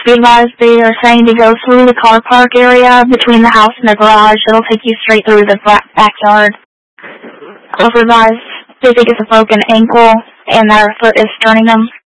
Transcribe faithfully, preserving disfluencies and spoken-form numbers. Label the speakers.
Speaker 1: Be advised, they are saying to go through the car park area between the house and the garage. It'll take you straight through the backyard. Also advised, they think it's a broken ankle and their foot is turning them.